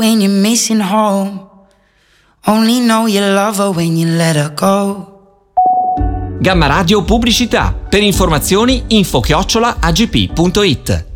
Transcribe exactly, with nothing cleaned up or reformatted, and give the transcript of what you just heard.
when you're missing home. Only know you love her when you let her go. Gamma Radio Pubblicità. Per informazioni info chiocciola agp punto it.